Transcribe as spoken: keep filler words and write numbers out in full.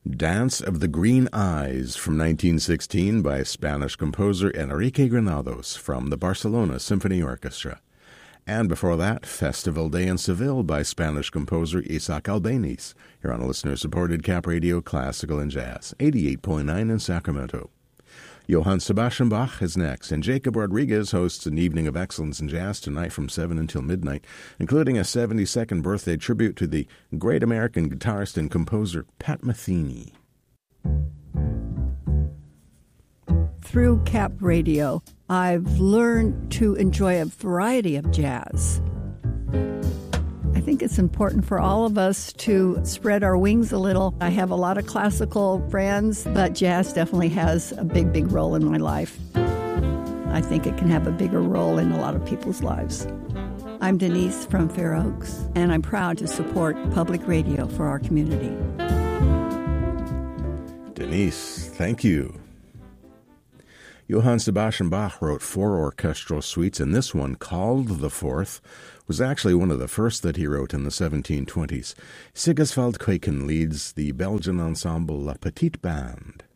Dance of the Green Eyes from nineteen sixteen by Spanish composer Enrique Granados from the Barcelona Symphony Orchestra. And before that, Festival Day in Seville by Spanish composer Isaac Albeniz, here on a listener-supported Cap Radio Classical and Jazz, eighty-eight point nine in Sacramento. Johann Sebastian Bach is next, and Jacob Rodriguez hosts an evening of excellence in jazz tonight from seven until midnight, including a seventy-second birthday tribute to the great American guitarist and composer Pat Metheny. Through Cap Radio, I've learned to enjoy a variety of jazz. I think it's important for all of us to spread our wings a little. I have a lot of classical friends, but jazz definitely has a big, big role in my life. I think it can have a bigger role in a lot of people's lives. I'm Denise from Fair Oaks, and I'm proud to support public radio for our community. Denise, thank you. Johann Sebastian Bach wrote four orchestral suites, and this one, called the Fourth, was actually one of the first that he wrote in the seventeen twenties. Sigisvald Kuijken leads the Belgian ensemble La Petite Bande.